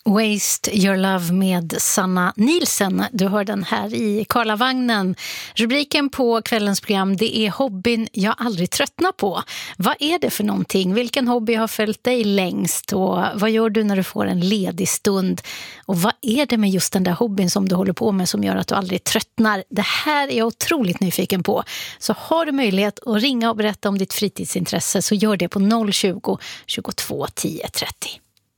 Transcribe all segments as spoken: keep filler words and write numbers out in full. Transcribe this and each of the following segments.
Waste Your Love med Sanna Nielsen. Du hör den här i Karlavagnen. Rubriken på kvällens program, det är hobbyn jag aldrig tröttnar på. Vad är det för någonting? Vilken hobby har följt dig längst? Och vad gör du när du får en ledig stund? Och vad är det med just den där hobbyn som du håller på med som gör att du aldrig tröttnar? Det här är jag otroligt nyfiken på. Så har du möjlighet att ringa och berätta om ditt fritidsintresse så gör det på noll tjugo, tjugotvå, tio, trettio.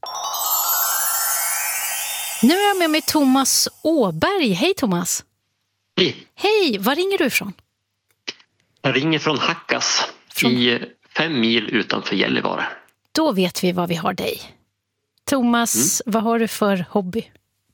Nu är jag med mig Thomas Åberg. Hej Thomas. Hej. Hej, var ringer du ifrån? Jag ringer från Hackas från... i fem mil utanför Gällivare. Då vet vi vad vi har dig. Thomas, mm. vad har du för hobby?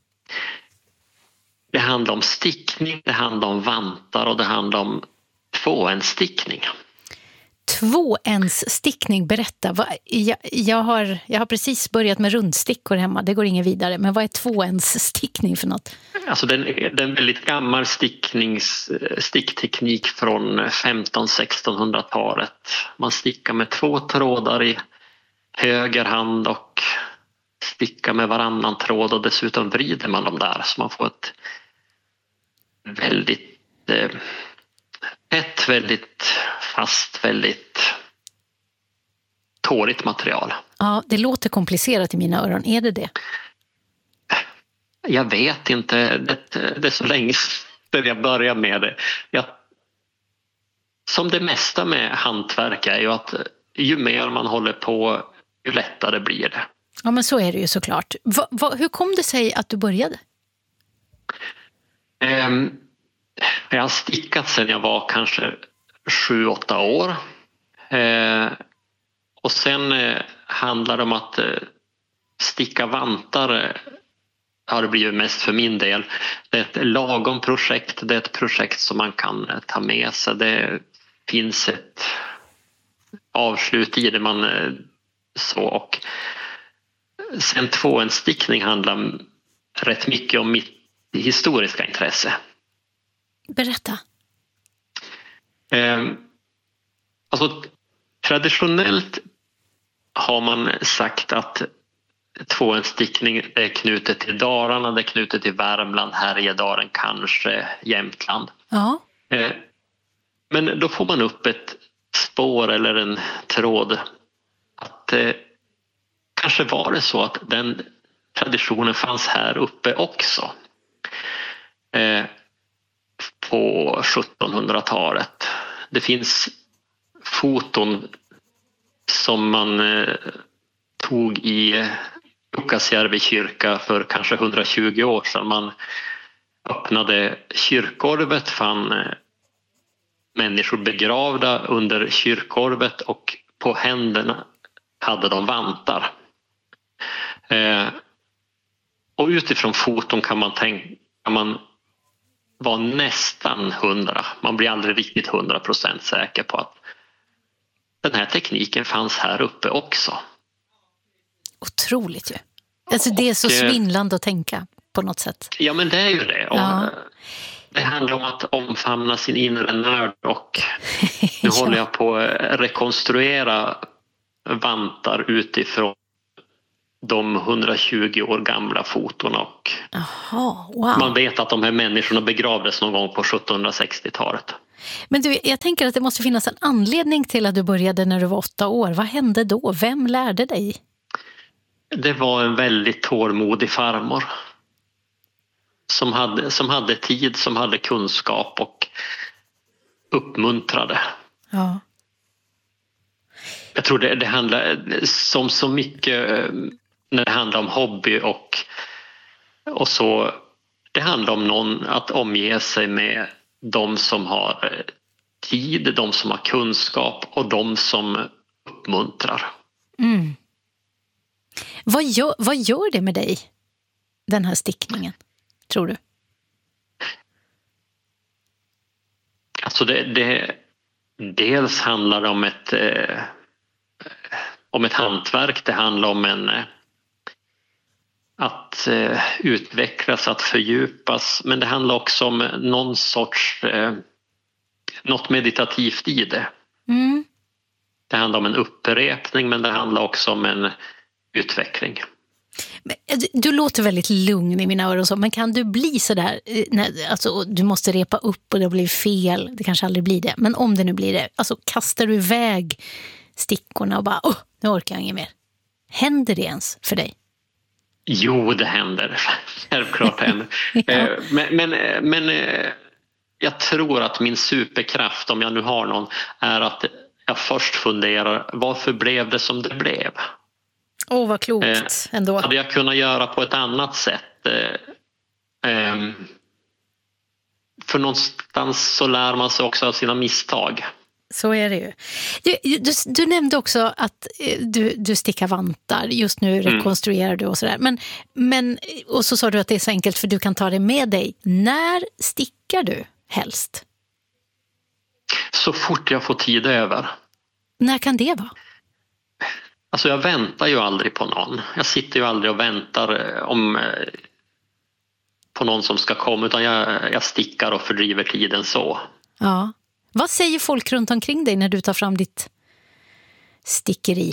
Det handlar om stickning, det handlar om vantar och det handlar om tvåensstickning. Tvåensstickning, berätta. Vad, jag, jag, har, jag har precis börjat med rundstickor hemma, det går ingen vidare. Men vad är tvåensstickning för något? Alltså det är en väldigt gammal sticknings, stickteknik från femton-sextonhundratalet. Man stickar med två trådar i höger hand och stickar med varannan tråd och dessutom vrider man dem där så man får ett väldigt eh, ett väldigt fast, väldigt tåligt material. Ja, det låter komplicerat i mina öron. Är det det? Jag vet inte. Det, det är så länge sedan jag började med det. Jag, som det mesta med hantverk är ju att ju mer man håller på, ju lättare blir det. Ja, men så är det ju såklart. Va, va, hur kom det sig att du började? Um, jag har stickat sedan jag var kanske sju, åtta år. Eh, och sen eh, handlar det om att eh, sticka vantar eh, har det blivit mest för min del. Det är ett lagom projekt, det är ett projekt som man kan eh, ta med sig. Det finns ett avslut i det man eh, så och sen tvåensstickning handlar rätt mycket om mitt historiska intresse. Berätta. Eh, alltså, traditionellt har man sagt att tvåensstickning är knutet till Dalarna, det är knutet till Värmland, Härjedalen, kanske Jämtland. Ja. Eh, men då får man upp ett spår eller en tråd att eh, kanske var det så att den traditionen fanns här uppe också. Eh, på sjuttonhundratalet. Det finns foton som man eh, tog i Jukkasjärvi kyrka för kanske hundratjugo år sedan. Man öppnade kyrkorvet, fann eh, människor begravda under kyrkorvet och på händerna hade de vantar. Eh, och utifrån foton kan man tänka man var nästan hundra. Man blir aldrig riktigt hundra procent säker på att den här tekniken fanns här uppe också. Otroligt ju. Alltså det är så svindlande att tänka på något sätt. Ja, men det är ju det. Ja. Det handlar om att omfamna sin inre nörd och nu ja. håller jag på att rekonstruera vantar utifrån de hundratjugo år gamla foton och Aha, wow. Man vet att de här människorna begravdes någon gång på sjuttonhundrasextiotalet. Men du, jag tänker att det måste finnas en anledning till att du började när du var åtta år. Vad hände då? Vem lärde dig? Det var en väldigt tålmodig farmor som hade, som hade tid, som hade kunskap och uppmuntrade. Ja. Jag tror det, det handlar som så mycket när det handlar om hobby och, och så. Det handlar om någon att omge sig med de som har tid, de som har kunskap och de som uppmuntrar. Mm. Vad gör, vad gör det med dig, den här stickningen, tror du? Alltså det, det dels handlar det om ett eh, om ett hantverk, det handlar om en eh, att eh, utvecklas, att fördjupas, men det handlar också om någon sorts eh, något meditativt i det. Mm. Det handlar om en upprepning, men det handlar också om en utveckling. Du, du låter väldigt lugn i mina öron, så, men kan du bli så där, när, alltså, du måste repa upp och det blir fel, det kanske aldrig blir det, men om det nu blir det, alltså kastar du iväg stickorna och bara, åh, nu orkar jag inget mer. Händer det ens för dig? Jo, det händer. Självklart det händer. ja. Men, men, men jag tror att min superkraft, om jag nu har någon, är att jag först funderar, varför blev det som det blev? Åh, oh, vad klokt eh, ändå. Hade jag kunnat göra på ett annat sätt? Eh, eh, för någonstans så lär man sig också av sina misstag. Så är det ju. Du, du, du nämnde också att du, du stickar vantar. Just nu rekonstruerar mm. du och sådär. Men, men, och så sa du att det är så enkelt för du kan ta det med dig. När stickar du helst? Så fort jag får tid över. När kan det vara? Alltså jag väntar ju aldrig på någon. Jag sitter ju aldrig och väntar om, på någon som ska komma. Utan jag, jag stickar och fördriver tiden så. Ja. Vad säger folk runt omkring dig när du tar fram ditt stickeri?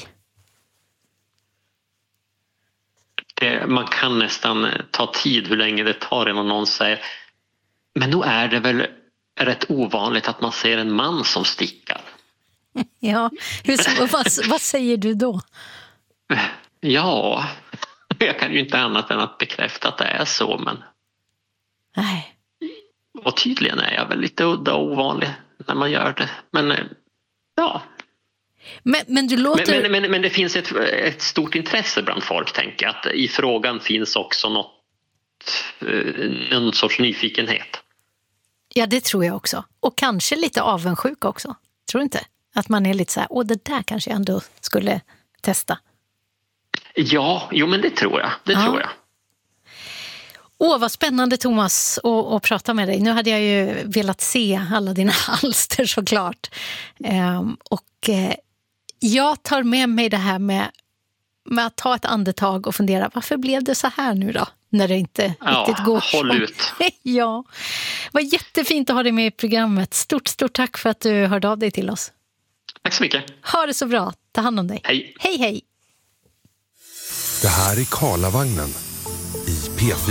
Det, man kan nästan ta tid hur länge det tar innan någon säger, men då är det väl rätt ovanligt att man ser en man som stickar. Ja, hur, vad, vad säger du då? Ja, jag kan ju inte annat än att bekräfta att det är så, men... Nej. Och tydligen är jag väl lite udda och ovanlig när man gör det. Men ja. Men, men, du låter... men, men, men det finns ett, ett stort intresse bland folk, tänker jag. Att i frågan finns också något, någon sorts nyfikenhet. Ja, det tror jag också. Och kanske lite avundsjuk också. Tror du inte? Att man är lite så här, åh, det där kanske jag ändå skulle testa. Ja, jo men det tror jag. Det ja. tror jag. Åh, vad spännande, Thomas, att, att prata med dig. Nu hade jag ju velat se alla dina halster såklart. Ehm, och eh, jag tar med mig det här med, med att ta ett andetag och fundera, varför blev det så här nu då? När det inte ja, riktigt går. Håll ut. Ja, vad jättefint att ha dig med i programmet. Stort, stort tack för att du hörde av dig till oss. Tack så mycket. Ha det så bra. Ta hand om dig. Hej. Hej, hej. Det här är Karlavagnen i P fyra.